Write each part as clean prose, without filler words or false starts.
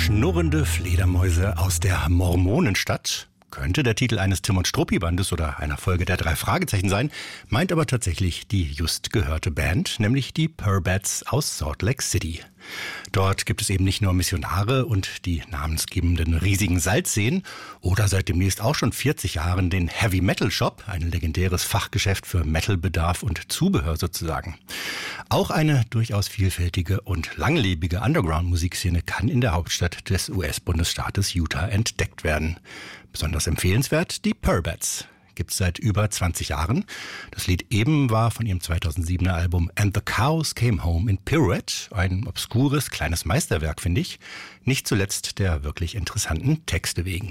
Schnurrende Fledermäuse aus der Mormonenstadt. Könnte der Titel eines Tim und Struppi-Bandes oder einer Folge der 3 Fragezeichen sein, meint aber tatsächlich die just gehörte Band, nämlich die Purbats aus Salt Lake City. Dort gibt es eben nicht nur Missionare und die namensgebenden riesigen Salzseen oder seit demnächst auch schon 40 Jahren den Heavy Metal Shop, ein legendäres Fachgeschäft für Metalbedarf und Zubehör sozusagen. Auch eine durchaus vielfältige und langlebige Underground-Musikszene kann in der Hauptstadt des US-Bundesstaates Utah entdeckt werden. Besonders empfehlenswert die Purbats. Gibt's seit über 20 Jahren. Das Lied eben war von ihrem 2007er Album And the Cows Came Home in Pirouette. Ein obskures, kleines Meisterwerk, finde ich. Nicht zuletzt der wirklich interessanten Texte wegen.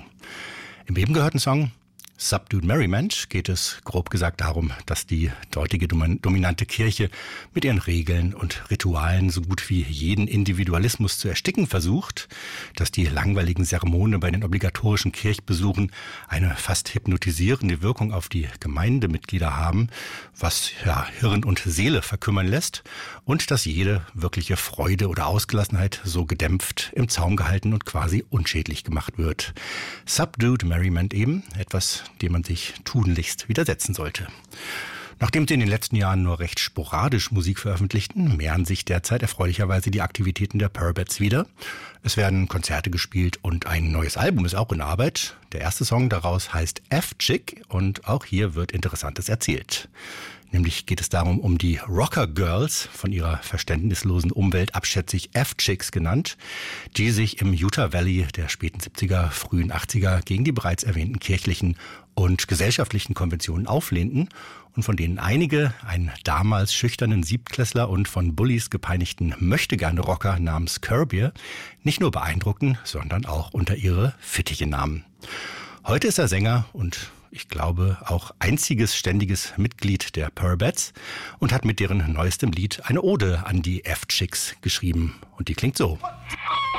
Im eben gehörten Song Subdued Merriment geht es grob gesagt darum, dass die dortige dominante Kirche mit ihren Regeln und Ritualen so gut wie jeden Individualismus zu ersticken versucht, dass die langweiligen Sermone bei den obligatorischen Kirchbesuchen eine fast hypnotisierende Wirkung auf die Gemeindemitglieder haben, was Hirn und Seele verkümmern lässt, und dass jede wirkliche Freude oder Ausgelassenheit so gedämpft, im Zaum gehalten und quasi unschädlich gemacht wird. Subdued Merriment eben, etwas, dem man sich tunlichst widersetzen sollte. Nachdem sie in den letzten Jahren nur recht sporadisch Musik veröffentlichten, mehren sich derzeit erfreulicherweise die Aktivitäten der Purbats wieder. Es werden Konzerte gespielt und ein neues Album ist auch in Arbeit. Der erste Song daraus heißt F-Chick und auch hier wird Interessantes erzählt. Nämlich geht es darum, um die Rocker Girls, von ihrer verständnislosen Umwelt abschätzig F-Chicks genannt, die sich im Utah Valley der späten 70er, frühen 80er gegen die bereits erwähnten kirchlichen und gesellschaftlichen Konventionen auflehnten und von denen einige einen damals schüchternen Siebtklässler und von Bullies gepeinigten Möchtegerne-Rocker namens Curbier nicht nur beeindruckten, sondern auch unter ihre Fittiche nahmen. Heute ist er Sänger und ich glaube auch einziges ständiges Mitglied der Purbats und hat mit deren neuestem Lied eine Ode an die F-Chicks geschrieben. Und die klingt so.